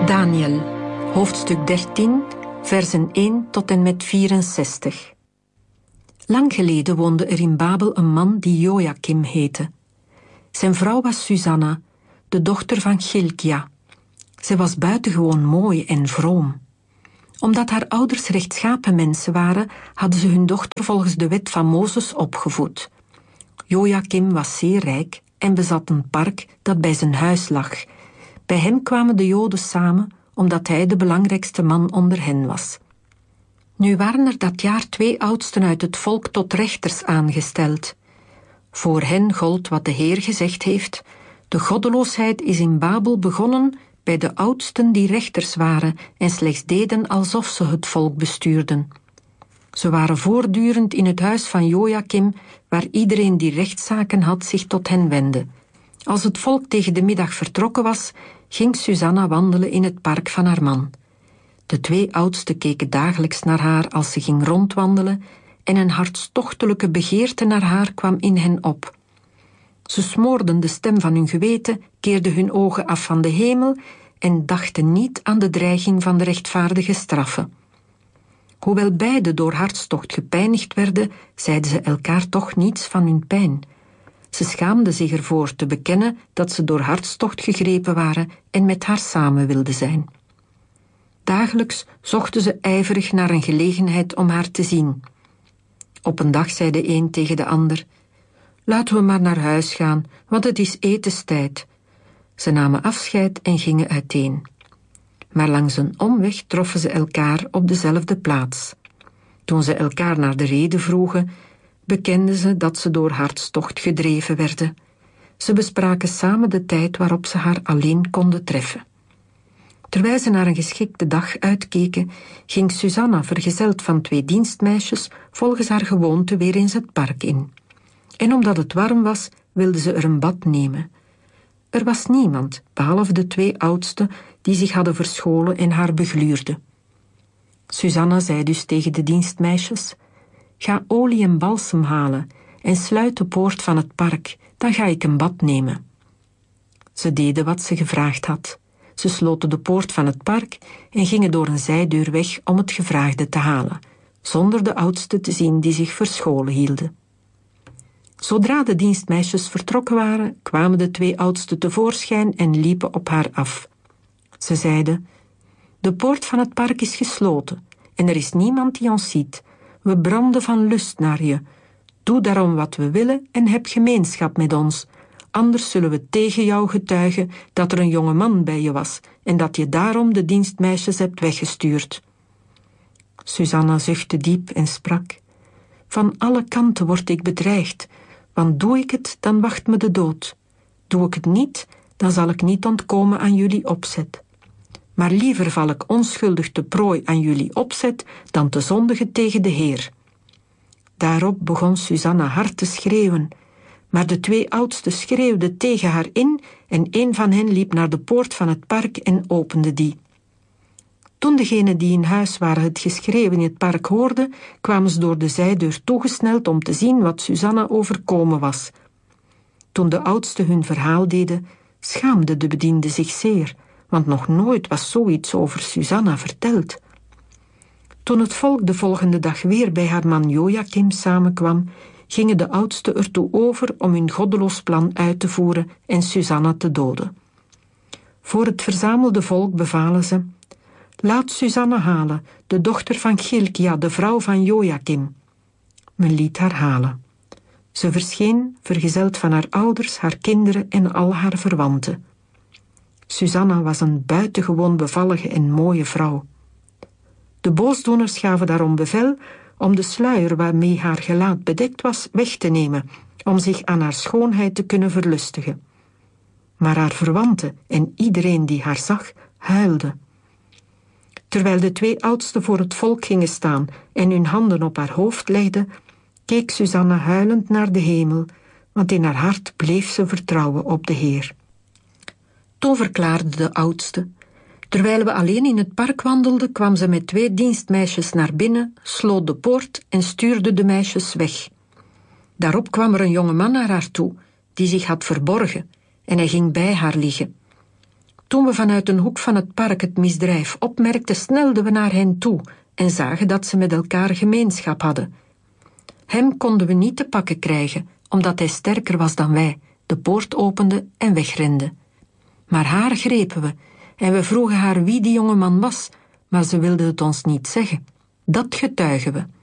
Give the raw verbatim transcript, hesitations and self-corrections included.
Daniel, hoofdstuk dertien, versen één tot en met vierenzestig. Lang geleden woonde er in Babel een man die Jojakim heette. Zijn vrouw was Susanna, de dochter van Chilkia. Zij was buitengewoon mooi en vroom. Omdat haar ouders rechtschapen mensen waren, hadden ze hun dochter volgens de wet van Mozes opgevoed. Jojakim was zeer rijk en bezat een park dat bij zijn huis lag. Bij hem kwamen de Joden samen, omdat hij de belangrijkste man onder hen was. Nu waren er dat jaar twee oudsten uit het volk tot rechters aangesteld. Voor hen gold wat de Heer gezegd heeft: de goddeloosheid is in Babel begonnen bij de oudsten die rechters waren en slechts deden alsof ze het volk bestuurden. Ze waren voortdurend in het huis van Jojakim, waar iedereen die rechtszaken had zich tot hen wendde. Als het volk tegen de middag vertrokken was, ging Susanna wandelen in het park van haar man. De twee oudsten keken dagelijks naar haar als ze ging rondwandelen en een hartstochtelijke begeerte naar haar kwam in hen op. Ze smoorden de stem van hun geweten, keerden hun ogen af van de hemel en dachten niet aan de dreiging van de rechtvaardige straffe. Hoewel beiden door hartstocht gepijnigd werden, zeiden ze elkaar toch niets van hun pijn. Ze schaamden zich ervoor te bekennen dat ze door hartstocht gegrepen waren en met haar samen wilden zijn. Dagelijks zochten ze ijverig naar een gelegenheid om haar te zien. Op een dag zei de een tegen de ander: laten we maar naar huis gaan, want het is etenstijd. Ze namen afscheid en gingen uiteen. Maar langs een omweg troffen ze elkaar op dezelfde plaats. Toen ze elkaar naar de reden vroegen, bekenden ze dat ze door hartstocht gedreven werden. Ze bespraken samen de tijd waarop ze haar alleen konden treffen. Terwijl ze naar een geschikte dag uitkeken, ging Susanna, vergezeld van twee dienstmeisjes, volgens haar gewoonte weer eens het park in. En omdat het warm was, wilde ze er een bad nemen. Er was niemand, behalve de twee oudsten, die zich hadden verscholen en haar begluurden. Susanna zei dus tegen de dienstmeisjes: ga olie en balsem halen en sluit de poort van het park, dan ga ik een bad nemen. Ze deden wat ze gevraagd had. Ze sloten de poort van het park en gingen door een zijdeur weg om het gevraagde te halen, zonder de oudsten te zien die zich verscholen hielden. Zodra de dienstmeisjes vertrokken waren, kwamen de twee oudsten tevoorschijn en liepen op haar af. Ze zeiden: de poort van het park is gesloten en er is niemand die ons ziet. We branden van lust naar je. Doe daarom wat we willen en heb gemeenschap met ons. Anders zullen we tegen jou getuigen dat er een jonge man bij je was en dat je daarom de dienstmeisjes hebt weggestuurd. Susanna zuchtte diep en sprak: van alle kanten word ik bedreigd, want doe ik het, dan wacht me de dood. Doe ik het niet, dan zal ik niet ontkomen aan jullie opzet. Maar liever val ik onschuldig te prooi aan jullie opzet dan te zondigen tegen de Heer. Daarop begon Susanna hard te schreeuwen, maar de twee oudsten schreeuwden tegen haar in en een van hen liep naar de poort van het park en opende die. Toen degenen die in huis waren het geschreeuw in het park hoorden, kwamen ze door de zijdeur toegesneld om te zien wat Susanna overkomen was. Toen de oudsten hun verhaal deden, schaamde de bediende zich zeer, want nog nooit was zoiets over Susanna verteld. Toen het volk de volgende dag weer bij haar man Jojakim samenkwam, gingen de oudsten ertoe over om hun goddeloos plan uit te voeren en Susanna te doden. Voor het verzamelde volk bevalen ze: laat Susanna halen, de dochter van Chilkia, de vrouw van Jojakim. Men liet haar halen. Ze verscheen, vergezeld van haar ouders, haar kinderen en al haar verwanten. Susanna was een buitengewoon bevallige en mooie vrouw. De boosdoeners gaven daarom bevel om de sluier waarmee haar gelaat bedekt was weg te nemen, om zich aan haar schoonheid te kunnen verlustigen. Maar haar verwanten en iedereen die haar zag, huilde. Terwijl de twee oudsten voor het volk gingen staan en hun handen op haar hoofd legden, keek Susanna huilend naar de hemel, want in haar hart bleef ze vertrouwen op de Heer. Toen verklaarde de oudste: terwijl we alleen in het park wandelden, kwam ze met twee dienstmeisjes naar binnen, sloot de poort en stuurde de meisjes weg. Daarop kwam er een jonge man naar haar toe, die zich had verborgen, en hij ging bij haar liggen. Toen we vanuit een hoek van het park het misdrijf opmerkten, snelden we naar hen toe en zagen dat ze met elkaar gemeenschap hadden. Hem konden we niet te pakken krijgen, omdat hij sterker was dan wij, de poort opende en wegrende. Maar haar grepen we en we vroegen haar wie die jonge man was, maar ze wilde het ons niet zeggen. Dat getuigen we.